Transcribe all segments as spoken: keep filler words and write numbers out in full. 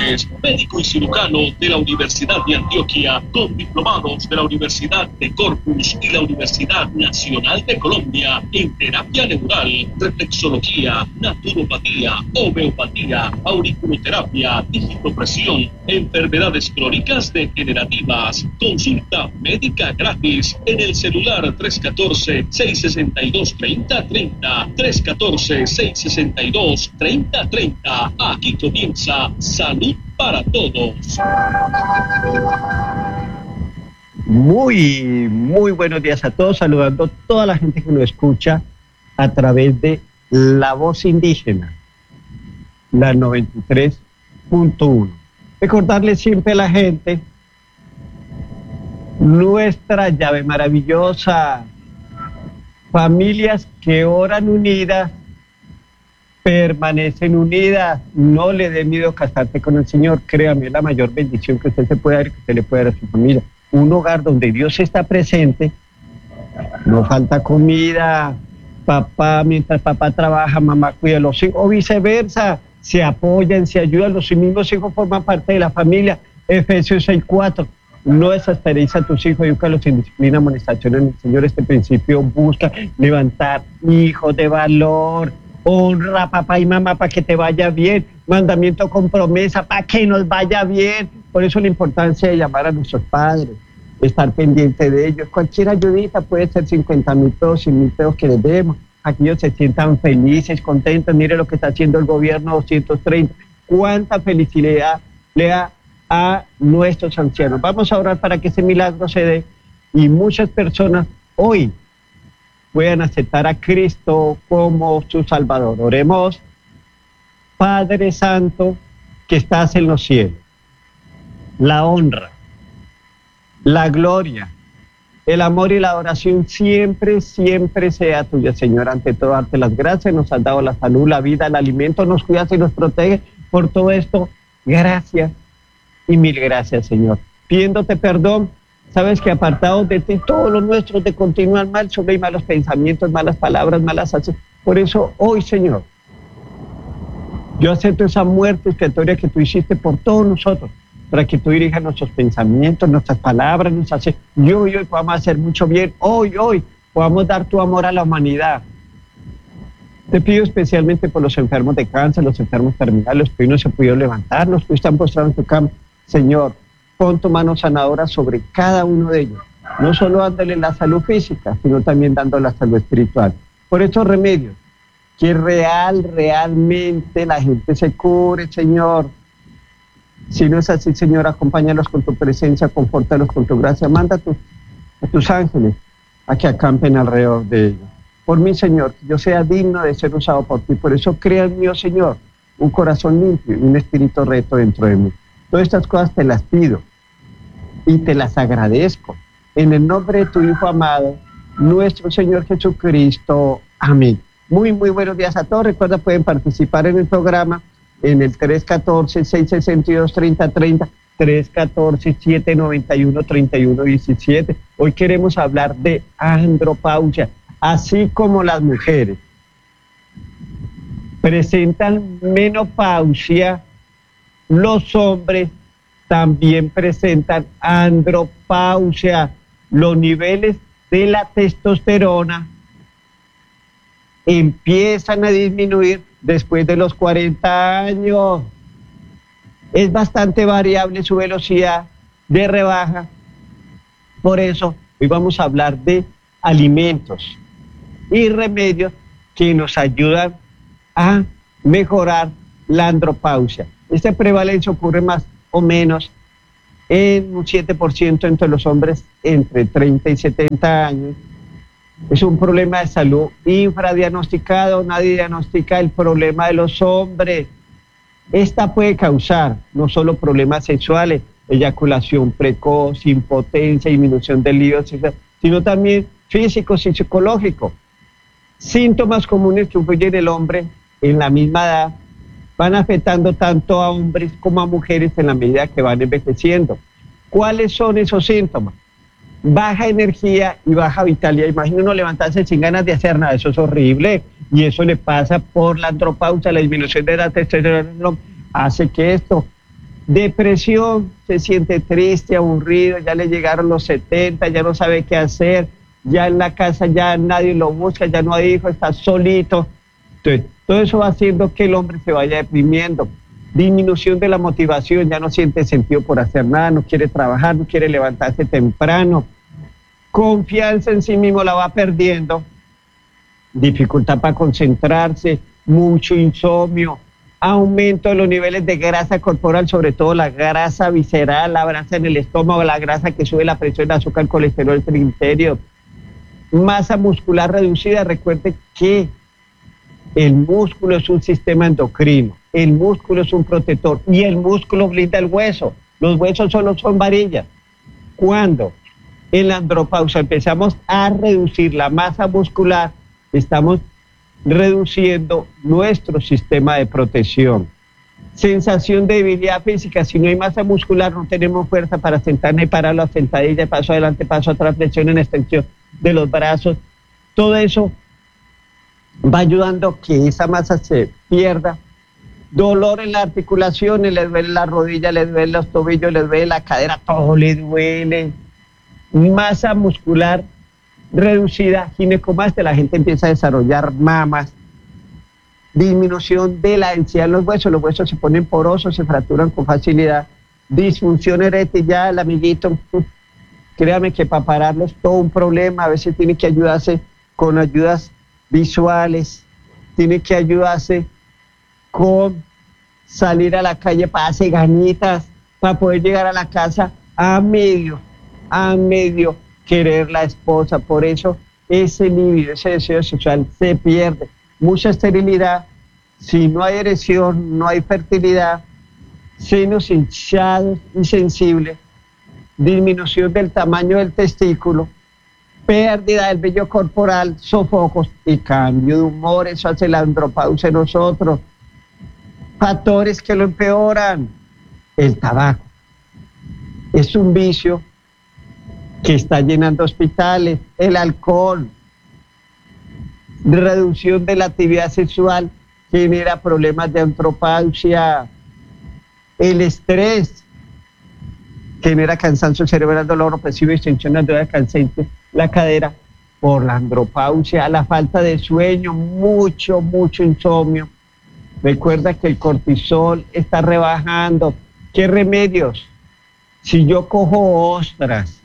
Rodríguez, médico y cirujano de la Universidad de Antioquia, con diplomados de la Universidad de Corpus y la Universidad Nacional de Colombia en terapia neural, reflexología, naturopatía, homeopatía, auriculoterapia, digitopresión, enfermedades crónicas degenerativas. Consulta médica gratis en el celular tres uno cuatro, seis seis dos, tres cero tres cero, tres uno cuatro, seis seis dos, tres cero tres cero. Aquí comienza Salud para Todos. Muy, muy buenos días a todos, saludando a toda la gente que nos escucha a través de La Voz Indígena, la noventa y tres punto uno. Recordarle siempre a la gente nuestra llave maravillosa: familias que oran unidas permanecen unidas. No le dé miedo casarse con el Señor. Créame, es la mayor bendición que usted se puede dar y que usted le puede dar a su familia. Un hogar donde Dios está presente, no falta comida, papá, mientras papá trabaja, mamá cuida a los hijos, o viceversa, se apoyan, se ayudan, los mismos hijos forman parte de la familia. Efesios seis cuatro. No desesperéis a tus hijos, edúcalos en disciplina, amonestación en el Señor. Este principio busca levantar hijos de valor. Honra a papá y mamá para que te vaya bien. Mandamiento con promesa para que nos vaya bien. Por eso la importancia de llamar a nuestros padres, estar pendiente de ellos. Cualquier ayudita puede ser cincuenta mil pesos, cien mil pesos que les demos. Aquí ellos se sientan felices, contentos. Mire lo que está haciendo el gobierno, doscientos treinta. Cuánta felicidad le da a nuestros ancianos. Vamos a orar para que ese milagro se dé y muchas personas hoy puedan aceptar a Cristo como su Salvador. Oremos. Padre Santo, que estás en los cielos, la honra, la gloria, el amor y la adoración siempre, siempre sea tuya, Señor. Ante todo, darte las gracias. Nos has dado la salud, la vida, el alimento, nos cuidas y nos protege. Por todo esto, gracias y mil gracias, Señor. Pidiéndote perdón. Sabes que apartados de ti, todos los nuestros de continuar mal, solo hay malos pensamientos, malas palabras, malas acciones. Por eso hoy, Señor, yo acepto esa muerte expiatoria que tú hiciste por todos nosotros, para que tú dirijas nuestros pensamientos, nuestras palabras, nuestras acciones. Y hoy, hoy podamos hacer mucho bien. Hoy, hoy podamos dar tu amor a la humanidad. Te pido especialmente por los enfermos de cáncer, los enfermos terminales, los que hoy no se pudieron levantar, los que están postrados en tu cama. Señor, pon tu mano sanadora sobre cada uno de ellos, no solo dándole la salud física, sino también dando la salud espiritual. Por estos remedios, que real, realmente la gente se cure, Señor. Si no es así, Señor, acompáñalos con tu presencia, confórtalos con tu gracia. Manda a tus, a tus ángeles a que acampen alrededor de ellos. Por mí, Señor, que yo sea digno de ser usado por ti. Por eso crea en mí, oh Señor, un corazón limpio y un espíritu recto dentro de mí. Todas estas cosas te las pido y te las agradezco. En el nombre de tu Hijo amado, nuestro Señor Jesucristo. Amén. Muy, muy buenos días a todos. Recuerda, pueden participar en el programa en el tres uno cuatro, seis seis dos, tres cero tres cero, tres uno cuatro, siete nueve uno, tres uno uno siete. Hoy queremos hablar de andropausia. Así como las mujeres presentan menopausia, los hombres también presentan andropausia. Los niveles de la testosterona empiezan a disminuir después de los cuarenta años. Es bastante variable su velocidad de rebaja. Por eso hoy vamos a hablar de alimentos y remedios que nos ayudan a mejorar la andropausia. Esta prevalencia ocurre más o menos en un siete por ciento entre los hombres entre treinta y setenta años. Es un problema de salud infradiagnosticado. Nadie diagnostica el problema de los hombres. Esta puede causar no solo problemas sexuales, eyaculación precoz, impotencia, disminución del libido, sino también físicos y psicológicos. Síntomas comunes que influyen en el hombre en la misma edad van afectando tanto a hombres como a mujeres en la medida que van envejeciendo. ¿Cuáles son esos síntomas? Baja energía y baja vitalidad. Imagina uno levantarse sin ganas de hacer nada, eso es horrible. Y eso le pasa por la andropausia, la disminución de la testosterona, hace que esto Depresión, se siente triste, aburrido, ya le llegaron los setenta, ya no sabe qué hacer, ya en la casa ya nadie lo busca, ya no hay hijos, está solito. Entonces, todo eso va haciendo que el hombre se vaya deprimiendo. Disminución de la motivación, ya no siente sentido por hacer nada, no quiere trabajar, no quiere levantarse temprano. Confianza en sí mismo la va perdiendo. Dificultad para concentrarse, mucho insomnio, aumento de los niveles de grasa corporal, sobre todo la grasa visceral, la grasa en el estómago, la grasa que sube la presión, el azúcar, el colesterol, el triglicéridos. Masa muscular reducida, recuerde que el músculo es un sistema endocrino, el músculo es un protector y el músculo blinda el hueso. Los huesos solo son varillas. Cuando en la andropausia empezamos a reducir la masa muscular, estamos reduciendo nuestro sistema de protección. Sensación de debilidad física, si no hay masa muscular no tenemos fuerza para sentarnos y parar la sentadilla, paso adelante, paso atrás, flexión en extensión de los brazos. Todo eso va ayudando a que esa masa se pierda. Dolor en las articulaciones, les duele la rodilla, les duele los tobillos, les duele la cadera, todo le duele. Masa muscular reducida, ginecomastia, la gente empieza a desarrollar mamas. Disminución de la densidad en los huesos, los huesos se ponen porosos, se fracturan con facilidad. Disfunción eréctil, ya el amiguito, créame que para pararlo es todo un problema, a veces tiene que ayudarse con ayudas visuales, tiene que ayudarse con salir a la calle para hacer ganitas, para poder llegar a la casa a medio, a medio querer la esposa. Por eso ese libido, ese deseo sexual se pierde. Mucha esterilidad, si no hay erección, no hay fertilidad, senos hinchados y sensibles, disminución del tamaño del testículo, pérdida del vello corporal, sofocos y cambio de humor. Eso hace la andropausia en nosotros. Factores que lo empeoran. El tabaco es un vicio que está llenando hospitales. El alcohol, reducción de la actividad sexual, genera problemas de andropausia. El estrés genera cansancio cerebral, dolor opresivo, extensión de cansancio, la cadera, por la andropausia. La falta de sueño, mucho, mucho insomnio. Recuerda que el cortisol está rebajando. ¿Qué remedios? Si yo cojo ostras,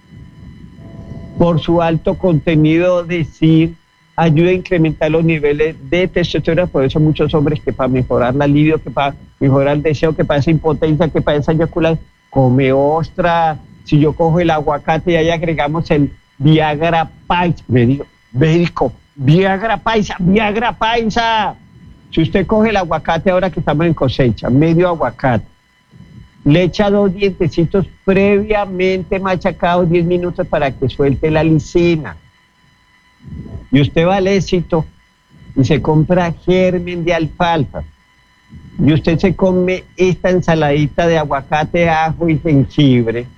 por su alto contenido de zinc, ayuda a incrementar los niveles de testosterona. Por eso muchos hombres que para mejorar la libido, que para mejorar el deseo, que para esa impotencia, que para esa eyaculación, come ostras. Si yo cojo el aguacate y ahí agregamos el Viagra Paisa, médico, Viagra Paisa, Viagra Paisa. Si usted coge el aguacate ahora que estamos en cosecha, medio aguacate, le echa dos dientecitos previamente machacados, diez minutos para que suelte la lisina. Y usted va al Éxito y se compra germen de alfalfa. Y usted se come esta ensaladita de aguacate, ajo y jengibre.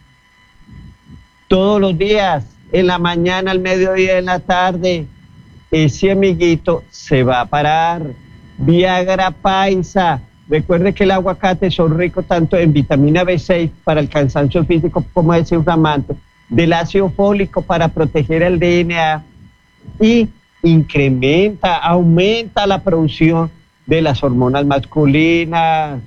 Todos los días, en la mañana, al mediodía, en la tarde, ese amiguito se va a parar. Viagra Paisa. Recuerde que el aguacate son ricos tanto en vitamina B seis para el cansancio físico como desinflamante, del ácido fólico para proteger el D N A y incrementa, aumenta la producción de las hormonas masculinas.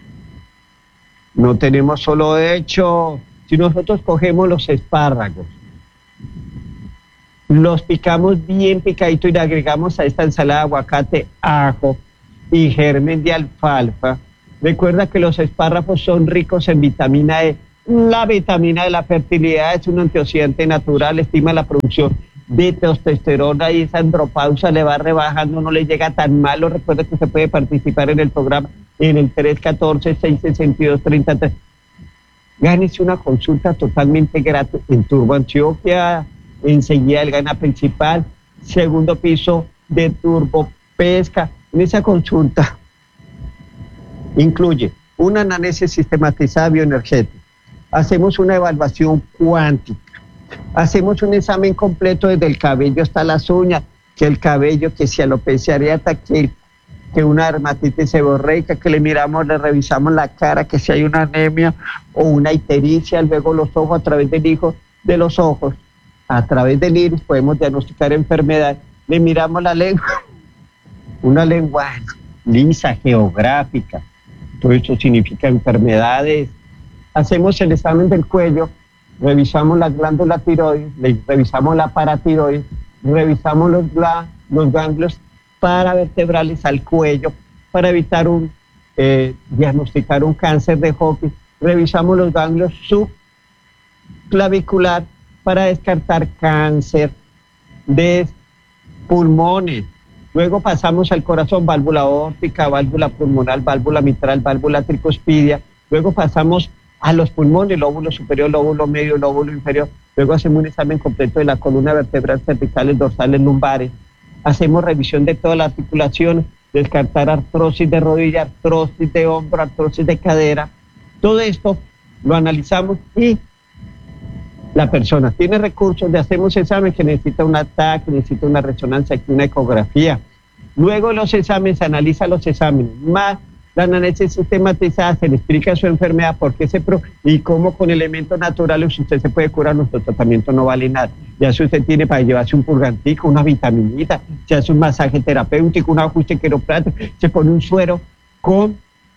No tenemos solo hecho, si nosotros cogemos los espárragos, los picamos bien picaditos y le agregamos a esta ensalada de aguacate, ajo y germen de alfalfa. Recuerda que los espárragos son ricos en vitamina E. La vitamina de la fertilidad es un antioxidante natural, estima la producción de testosterona y esa andropausia le va rebajando, no le llega tan malo. Recuerda que usted puede participar en el programa en el tres uno cuatro, seis seis dos, tres tres. Gánese una consulta totalmente gratis en Turbo Antioquia, enseguida el gana principal, segundo piso de Turbo Pesca. En esa consulta incluye una análisis sistematizada bioenergética, hacemos una evaluación cuántica, hacemos un examen completo desde el cabello hasta las uñas, que el cabello, que si alopecia areata, que que una dermatitis seborreica, que le miramos, le revisamos la cara, que si hay una anemia o una ictericia, luego los ojos, a través del hijo de los ojos, a través del iris podemos diagnosticar enfermedad, le miramos la lengua, una lengua lisa, geográfica, todo eso significa enfermedades. Hacemos el examen del cuello, revisamos la glándula tiroides, revisamos la paratiroides, revisamos los, los ganglios paravertebrales al cuello para evitar un, eh, diagnosticar un cáncer de Hodgkin, revisamos los ganglios subclavicular para descartar cáncer de pulmones. Luego pasamos al corazón, válvula aórtica, válvula pulmonar, válvula mitral, válvula tricuspidia. Luego pasamos a los pulmones, lóbulo superior, lóbulo medio, lóbulo inferior. Luego hacemos un examen completo de la columna vertebral, cervicales, dorsales, lumbares. Hacemos revisión de todas las articulaciones, descartar artrosis de rodilla, artrosis de hombro, artrosis de cadera. Todo esto lo analizamos y la persona tiene recursos, le hacemos examen que necesita un ataque, necesita una resonancia, una ecografía. Luego los exámenes, se analiza los exámenes, más la análisis sistematizada, se le explica su enfermedad, por qué se pro y cómo con elementos naturales usted se puede curar. Nuestro tratamiento no vale nada. Ya si usted tiene para llevarse un purgantico, una vitaminita, se hace un masaje terapéutico, un ajuste quiropráctico, se pone un suero con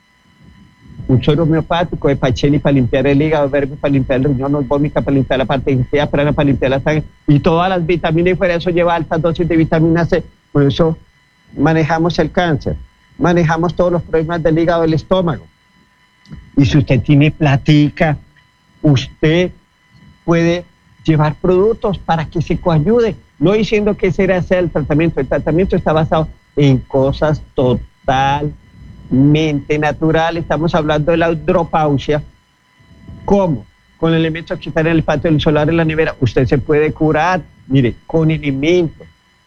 un suero homeopático de Pacheli para limpiar el hígado, verme para limpiar el riñón, osbómica para limpiar la parte intestinal, prana para limpiar la sangre, y todas las vitaminas, y fuera de eso lleva altas dosis de vitamina C. Por eso manejamos el cáncer, manejamos todos los problemas del hígado, del estómago. Y si usted tiene platica, usted puede llevar productos para que se coayude, no diciendo que ese sea el tratamiento. El tratamiento está basado en cosas totalmente natural. Estamos hablando de la andropausia. ¿Cómo? Con elementos que están en el patio, en el solar, en la nevera. Usted se puede curar, mire, con elementos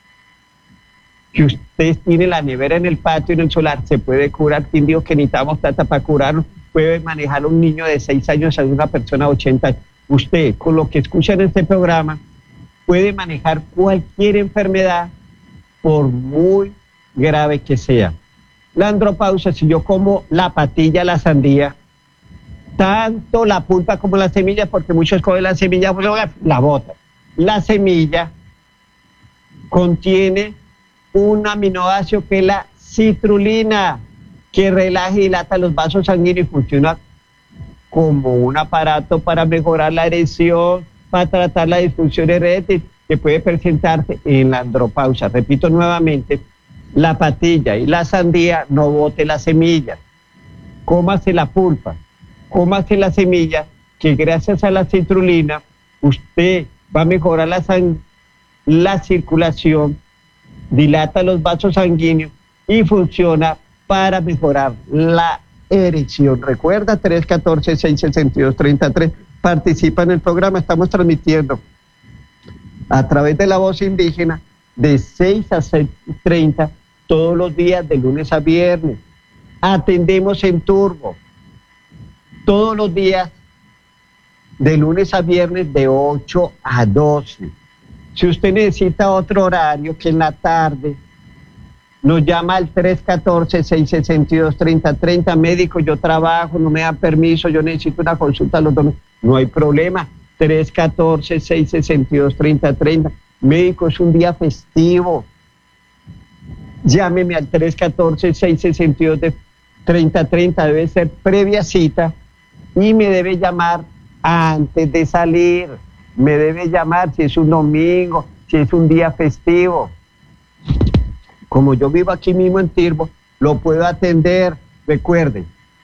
que usted tiene en la nevera, en el patio, en el solar, se puede curar. ¿Quién dijo que necesitamos plata para curarnos? Puede manejar a un niño de seis años a una persona de ochenta años. Usted, con lo que escucha en este programa, puede manejar cualquier enfermedad, por muy grave que sea. La andropausia, si yo como la patilla, la sandía, tanto la pulpa como la semilla, porque muchos cogen la semilla, pues la botan. La semilla contiene un aminoácido que es la citrulina, que relaja y dilata los vasos sanguíneos y funciona como un aparato para mejorar la erección, para tratar la disfunción eréctil que puede presentarse en la andropausia. Repito nuevamente, la patilla y la sandía, no bote la semilla, cómase la pulpa, cómase la semilla, que gracias a la citrulina usted va a mejorar la, la circulación, dilata los vasos sanguíneos y funciona para mejorar la erección. Recuerda, tres uno cuatro, seis seis dos, tres tres, participa en el programa. Estamos transmitiendo a través de La Voz Indígena de seis a seis treinta todos los días, de lunes a viernes. Atendemos en turbo todos los días, de lunes a viernes, de ocho a doce. Si usted necesita otro horario, que en la tarde, nos llama al tres uno cuatro, seis seis dos, tres cero tres cero. Médico, yo trabajo, no me dan permiso, yo necesito una consulta los domingos. No hay problema. tres uno cuatro, seis seis dos, tres cero tres cero. Médico, es un día festivo. Llámeme al tres uno cuatro, seis seis dos, tres cero tres cero. Debe ser previa cita y me debe llamar antes de salir. Me debe llamar si es un domingo, si es un día festivo. Como yo vivo aquí mismo en Tirbo, lo puedo atender. Recuerden,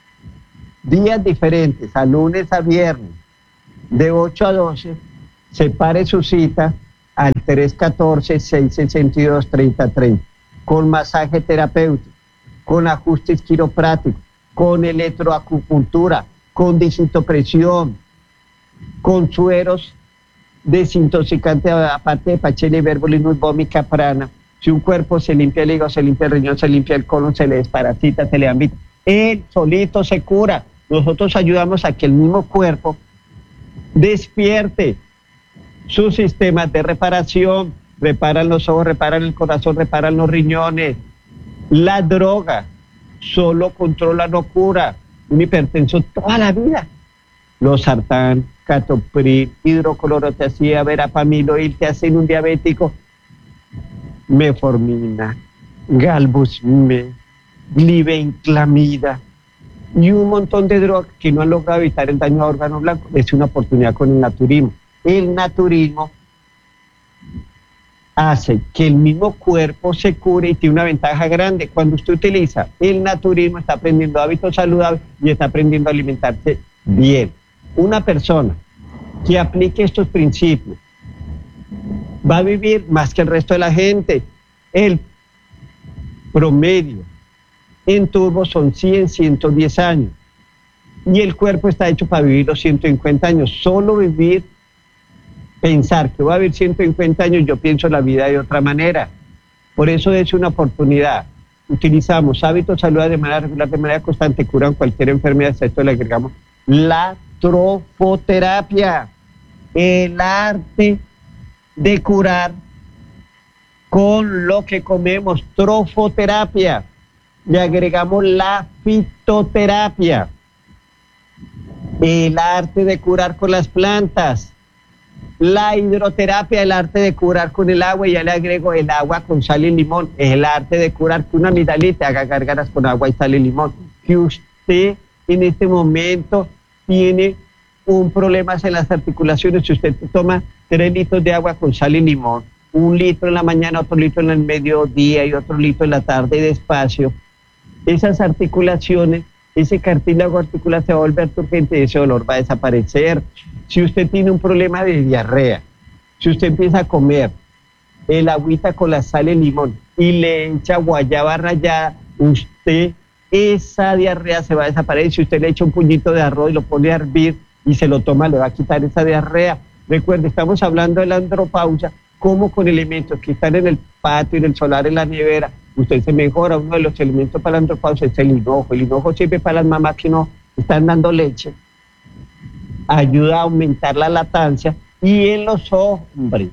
días diferentes, a lunes a viernes, de ocho a doce, separe su cita al tres uno cuatro, seis seis dos, tres cero tres cero, con masaje terapéutico, con ajustes quiropráticos, con electroacupuntura, con desintopresión, con sueros desintoxicantes, aparte de Pacheli, Berbolino, Vómica, Prana. Si un cuerpo se limpia el hígado, se limpia el riñón, se limpia el colon, se le desparasita, se le ambita, él solito se cura. Nosotros ayudamos a que el mismo cuerpo despierte sus sistemas de reparación, reparan los ojos, reparan el corazón, reparan los riñones, La droga solo controla, no cura. Un hipertenso toda la vida. Losartán, captopril, hidroclorotiazida, verapamiloil te hacen un diabético. Metformina, galbusme, glibenclamida y un montón de drogas que no han logrado evitar el daño a órgano blanco. Es una oportunidad con el naturismo. El naturismo hace que el mismo cuerpo se cure y tiene una ventaja grande. Cuando usted utiliza el naturismo, está aprendiendo hábitos saludables y está aprendiendo a alimentarse bien. Una persona que aplique estos principios va a vivir más que el resto de la gente. El promedio en turbo son cien, ciento diez años. Y el cuerpo está hecho para vivir los ciento cincuenta años. Solo vivir, pensar que va a vivir ciento cincuenta años, yo pienso la vida de otra manera. Por eso es una oportunidad. Utilizamos hábitos saludables de manera regular, de manera constante, curan cualquier enfermedad. A esto le agregamos la trofoterapia, el arte de curar con lo que comemos, trofoterapia. Le agregamos la fitoterapia, el arte de curar con las plantas, la hidroterapia, el arte de curar con el agua, y ya le agrego el agua con sal y limón, el arte de curar con una amigdalita, haga gárgaras con agua y sal y limón. Que usted en este momento tiene un problema en las articulaciones, si usted toma tres litros de agua con sal y limón, un litro en la mañana, otro litro en el mediodía y otro litro en la tarde despacio, esas articulaciones, ese cartílago articular se va a volver turgente y ese dolor va a desaparecer. Si usted tiene un problema de diarrea, si usted empieza a comer el agüita con la sal y limón y le echa guayaba rallada, usted, esa diarrea se va a desaparecer. Si usted le echa un puñito de arroz y lo pone a hervir y se lo toma, le va a quitar esa diarrea. Recuerde, estamos hablando de la andropausia, como con elementos que están en el patio, en el solar, en la nevera, usted se mejora. Uno de los elementos para la andropausia es el hinojo. El hinojo sirve para las mamás que no están dando leche, ayuda a aumentar la lactancia, y en los hombres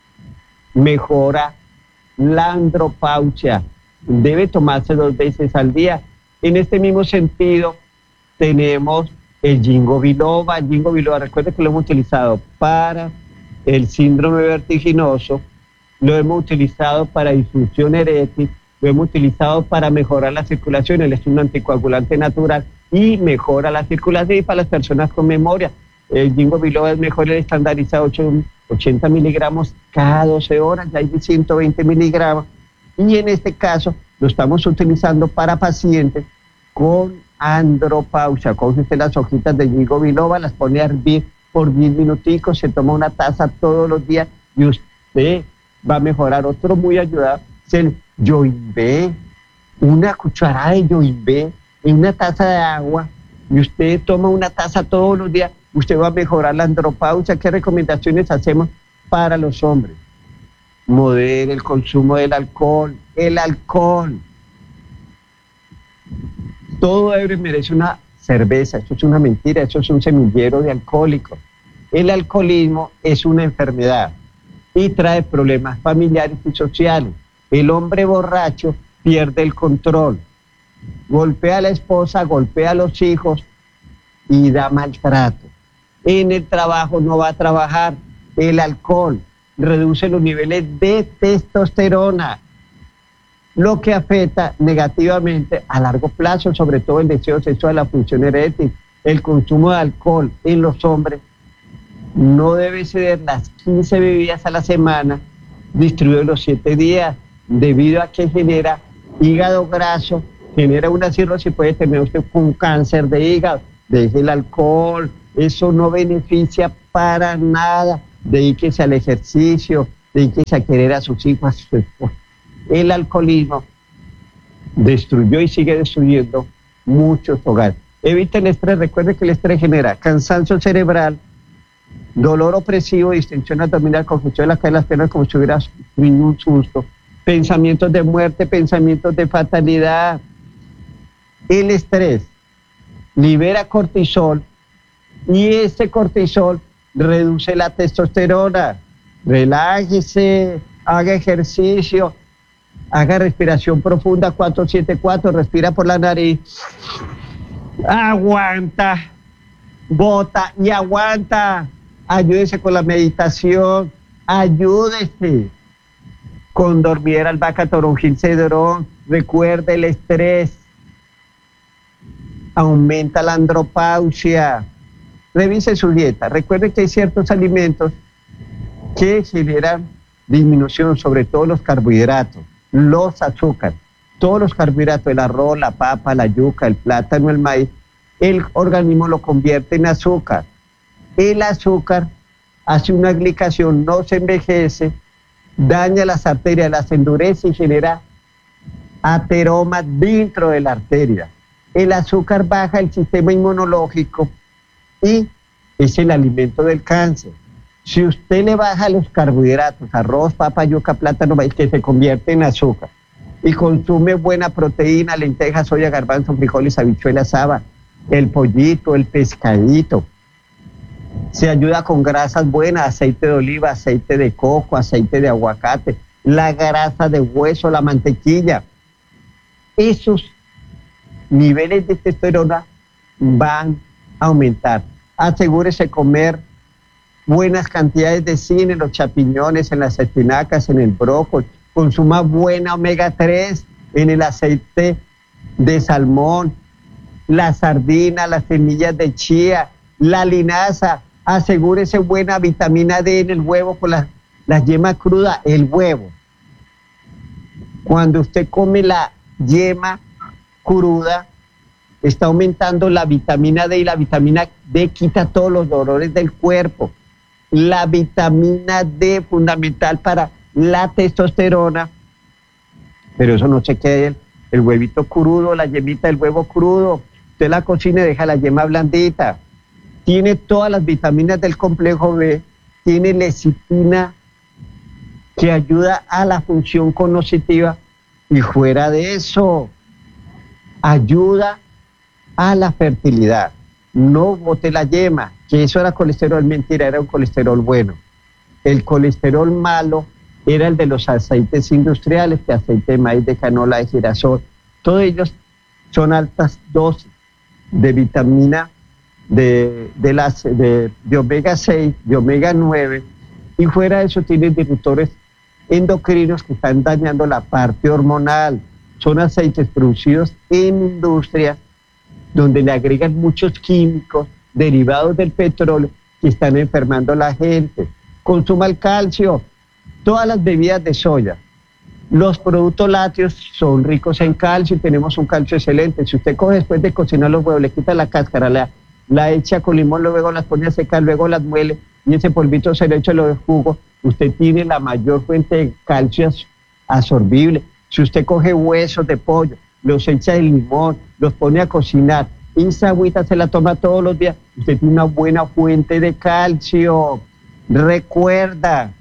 mejora la andropausia. Debe tomarse dos veces al día. En este mismo sentido tenemos el ginkgo biloba. El ginkgo biloba, recuerde que lo hemos utilizado para el síndrome vertiginoso, lo hemos utilizado para disfunción eréctil, lo hemos utilizado para mejorar la circulación. Él es un anticoagulante natural y mejora la circulación. Y para las personas con memoria, el ginkgo biloba es mejor, el estandarizado ochenta miligramos cada doce horas, ya hay de ciento veinte miligramos, y en este caso lo estamos utilizando para pacientes con andropausia. Coge usted las hojitas de ginkgo biloba, las pone a hervir por diez minuticos, se toma una taza todos los días y usted va a mejorar. Otro muy ayudado es el yoimbé, una cucharada de yoimbé en una taza de agua, y usted toma una taza todos los días, usted va a mejorar la andropausia. ¿Qué recomendaciones hacemos para los hombres? Modere el consumo del alcohol, el alcohol. Todo ebrio merece una cerveza, eso es una mentira, eso es un semillero de alcohólicos. El alcoholismo es una enfermedad y trae problemas familiares y sociales. El hombre borracho pierde el control, golpea a la esposa, golpea a los hijos y da maltrato. En el trabajo no va a trabajar. El alcohol reduce los niveles de testosterona, lo que afecta negativamente a largo plazo, sobre todo el deseo sexual, la función eréctil. El consumo de alcohol en los hombres no debe exceder las quince bebidas a la semana, distribuido los siete días, debido a que genera hígado graso, genera una cirrosis, puede tener usted un cáncer de hígado. Deje el alcohol, eso no beneficia para nada. Dedíquese al ejercicio, dedíquese a querer a sus hijos, a su esposa. El alcoholismo destruyó y sigue destruyendo muchos hogares. Evite el estrés. Recuerde que el estrés genera cansancio cerebral, dolor opresivo, distensión abdominal, congestión de la cadera de las piernas como si hubiera sufrido un susto, pensamientos de muerte, pensamientos de fatalidad. El estrés libera cortisol y este cortisol reduce la testosterona. Relájese, haga ejercicio, Haga respiración profunda, cuatro siete cuatro, respira por la nariz. Aguanta, bota y aguanta. Ayúdese con la meditación, ayúdese con dormir albahaca, toronjil, cedrón. Recuerde el estrés, aumenta la andropausia. Revise su dieta. Recuerde que hay ciertos alimentos que generan disminución, sobre todo los carbohidratos, los azúcares, todos los carbohidratos, el arroz, la papa, la yuca, el plátano, el maíz, el organismo lo convierte en azúcar. El azúcar hace una glicación, no se envejece, daña las arterias, las endurece y genera ateroma dentro de la arteria. El azúcar baja el sistema inmunológico y es el alimento del cáncer. Si usted le baja los carbohidratos, arroz, papa, yuca, plátano, maíz, que se convierte en azúcar, y consume buena proteína, lentejas, soya, garbanzo, frijoles, habichuelas, haba, el pollito, el pescadito, se ayuda con grasas buenas, aceite de oliva, aceite de coco, aceite de aguacate, la grasa de hueso, la mantequilla. Esos niveles de testosterona van a aumentar. Asegúrese comer buenas cantidades de zinc en los champiñones, en las espinacas, en el brócoli. Consuma buena omega tres en el aceite de salmón, la sardina, las semillas de chía, la linaza. Asegúrese buena vitamina D en el huevo con la, la yema cruda, el huevo. Cuando usted come la yema cruda, está aumentando la vitamina D y la vitamina D quita todos los dolores del cuerpo. La vitamina D fundamental para la testosterona, pero eso no se queda el, el huevito crudo, la yemita del huevo crudo. Usted la cocina y deja la yema blandita. Tiene todas las vitaminas del complejo B, tiene lecitina que ayuda a la función cognitiva y fuera de eso, ayuda a la fertilidad. No bote la yema, que eso era colesterol, mentira, era un colesterol bueno. El colesterol malo era el de los aceites industriales, que aceite de maíz, de canola, de girasol. Todos ellos son altas dosis de vitamina de, de, las, de, de omega seis, de omega nueve, y fuera de eso tienen disruptores endocrinos que están dañando la parte hormonal. Son aceites producidos en industria donde le agregan muchos químicos derivados del petróleo que están enfermando a la gente. Consuma el calcio, todas las bebidas de soya. Los productos lácteos son ricos en calcio y tenemos un calcio excelente. Si usted coge después de cocinar los huevos, le quita la cáscara, la, la echa con limón, luego las pone a secar, luego las muele y ese polvito se le echa los jugos, usted tiene la mayor fuente de calcio absorbible. Si usted coge huesos de pollo, los echa en limón, los pone a cocinar, esa agüita se la toma todos los días, usted tiene una buena fuente de calcio. Recuerda,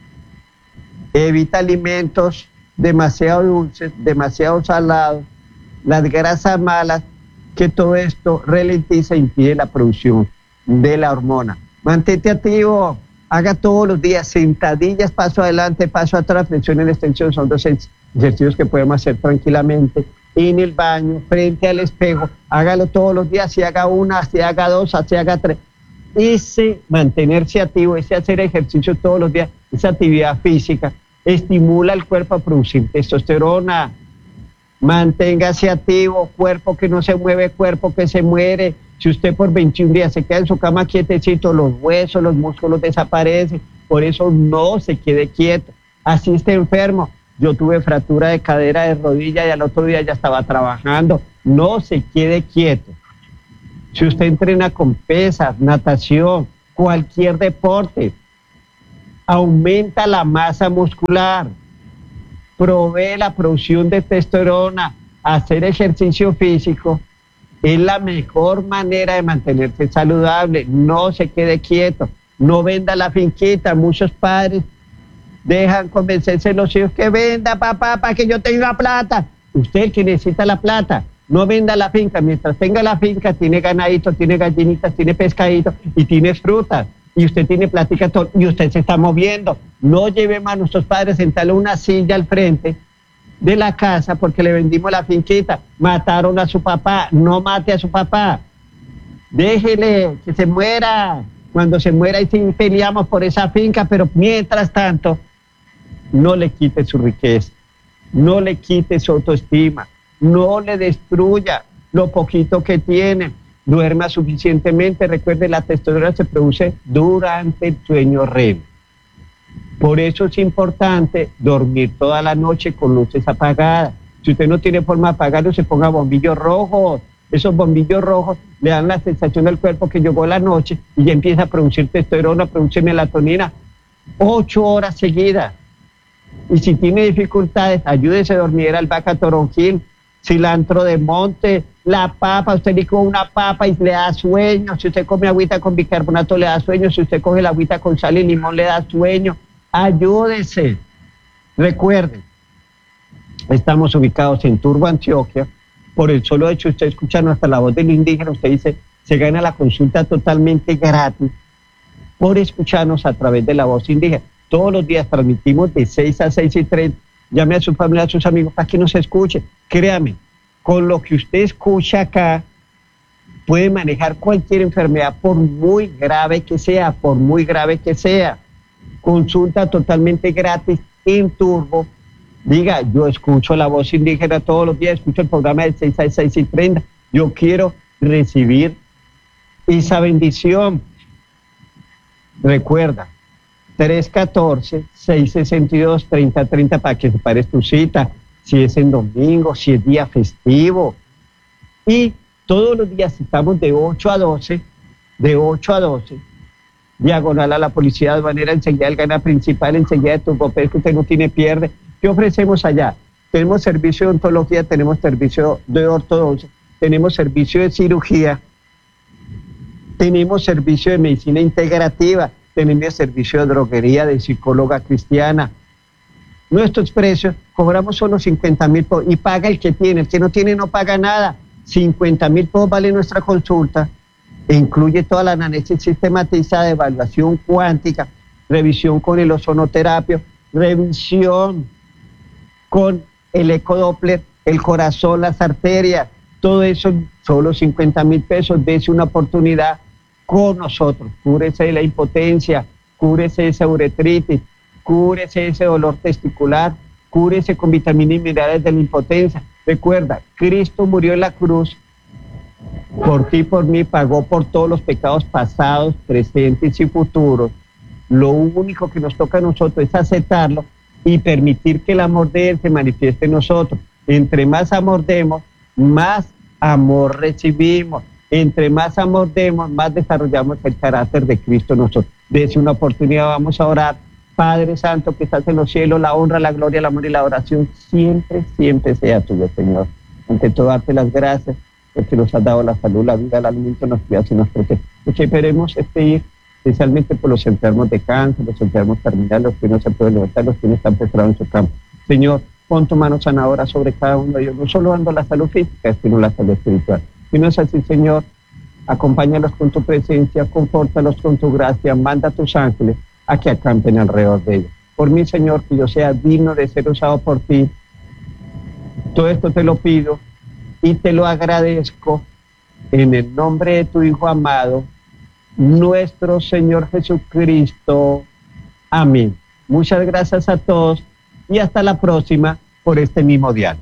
evita alimentos demasiado dulces, demasiado salados, las grasas malas, que todo esto ralentiza e impide la producción de la hormona. Mantente activo, haga todos los días sentadillas, paso adelante, paso atrás, flexión en extensión, son dos ejercicios que podemos hacer tranquilamente en el baño, frente al espejo. Hágalo todos los días, si haga una, si haga dos, si haga tres. Ese mantenerse activo, ese hacer ejercicio todos los días, esa actividad física, estimula el cuerpo a producir testosterona. Manténgase activo, cuerpo que no se mueve, cuerpo que se muere. Si usted por veintiún días se queda en su cama quietecito, los huesos, los músculos desaparecen. Por eso no se quede quieto. Así esté enfermo. Yo tuve fractura de cadera, de rodilla y al otro día ya estaba trabajando. No se quede quieto. Si usted entrena con pesas, natación, cualquier deporte, aumenta la masa muscular, provee la producción de testosterona. Hacer ejercicio físico es la mejor manera de mantenerse saludable. No se quede quieto, no venda la finquita. Muchos padres dejan convencerse los hijos que venda, papá, para que yo tenga plata. Usted el que necesita la plata, no venda la finca. Mientras tenga la finca, tiene ganadito, tiene gallinitas, tiene pescadito y tiene frutas. Y usted tiene plática todo, y usted se está moviendo. No lleve más a nuestros padres, sentarle una silla al frente de la casa porque le vendimos la finquita. Mataron a su papá, no mate a su papá. Déjele que se muera. Cuando se muera y sí peleamos por esa finca, pero mientras tanto, no le quite su riqueza, no le quite su autoestima, no le destruya lo poquito que tiene. Duerma suficientemente. Recuerde, la testosterona se produce durante el sueño R E M. Por eso es importante dormir toda la noche con luces apagadas. Si usted no tiene forma de apagarlo, se ponga bombillos rojos. Esos bombillos rojos le dan la sensación al cuerpo que llegó la noche y ya empieza a producir testosterona, a producir melatonina, ocho horas seguidas. Y si tiene dificultades, ayúdese a dormir albahaca, toronjil, cilantro de monte, la papa. Usted le come una papa y le da sueño. Si usted come agüita con bicarbonato le da sueño. Si usted coge la agüita con sal y limón le da sueño. Ayúdese. Recuerden, estamos ubicados en Turbo, Antioquia. Por el solo hecho de usted escuchar hasta la voz del indígena, usted dice, se gana la consulta totalmente gratis por escucharnos a través de la voz indígena. Todos los días transmitimos de seis a seis y treinta. Llame a su familia, a sus amigos para que nos escuche. Créame, con lo que usted escucha acá, puede manejar cualquier enfermedad, por muy grave que sea, por muy grave que sea. Consulta totalmente gratis en Turbo. Diga, yo escucho la voz indígena todos los días, escucho el programa de seis a seis y treinta. Yo quiero recibir esa bendición. Recuerda, tres uno cuatro, seis seis dos, tres cero tres cero para que separes tu cita, si es en domingo, si es día festivo. Y todos los días estamos de ocho a doce, de ocho a doce, diagonal a la policía aduanera, enseguida del gana principal, enseguida de tu papel que usted no tiene pierde. ¿Qué ofrecemos allá? Tenemos servicio de odontología, tenemos servicio de ortodoncia, tenemos servicio de cirugía, tenemos servicio de medicina integrativa, tenemos servicio de droguería, de psicóloga cristiana. Nuestros precios, cobramos solo cincuenta mil y paga el que tiene, el que no tiene no paga nada. cincuenta mil pesos vale nuestra consulta, e incluye toda la análisis sistematizada, evaluación cuántica, revisión con el ozonoterapia, revisión con el ecodoppler, el corazón, las arterias, todo eso solo cincuenta mil pesos. Dese una oportunidad con nosotros. Cúrese de la impotencia, cúrese de esa uretritis, cúrese de ese dolor testicular, cúrese con vitaminas y minerales de la impotencia. Recuerda, Cristo murió en la cruz por ti y por mí, pagó por todos los pecados pasados, presentes y futuros. Lo único que nos toca a nosotros es aceptarlo y permitir que el amor de Él se manifieste en nosotros. Entre más amor demos, más amor recibimos. Entre más amor demos, más desarrollamos el carácter de Cristo en nosotros. Dese una oportunidad, vamos a orar. Padre Santo que estás en los cielos, la honra, la gloria, el amor y la oración siempre, siempre sea tuya, Señor. Ante todo, darte las gracias porque nos has dado la salud, la vida, el alimento, nos cuidas y nos protege. Lo que queremos es pedir especialmente por los enfermos de cáncer, los enfermos terminales, los que no se pueden levantar, los que no están postrados en su campo. Señor, pon tu mano sanadora sobre cada uno de ellos, no solo dando la salud física, sino la salud espiritual. Si no es así, Señor, acompáñalos con tu presencia, confórtalos con tu gracia, manda a tus ángeles a que acampen alrededor de ellos. Por mí, Señor, que yo sea digno de ser usado por ti. Todo esto te lo pido y te lo agradezco en el nombre de tu Hijo amado, nuestro Señor Jesucristo. Amén. Muchas gracias a todos y hasta la próxima por este mismo diálogo.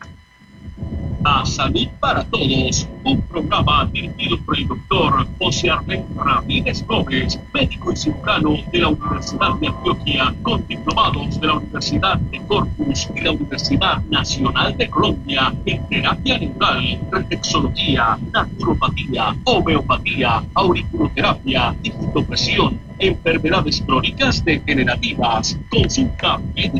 A Salud para Todos, un programa dirigido por el doctor José Arlen Ramírez Gómez, médico y cirujano de la Universidad de Antioquia, con diplomados de la Universidad de Corpus y la Universidad Nacional de Colombia en terapia neural, reflexología, naturopatía, homeopatía, auriculoterapia, digitopresión, enfermedades crónicas degenerativas, consulta médica.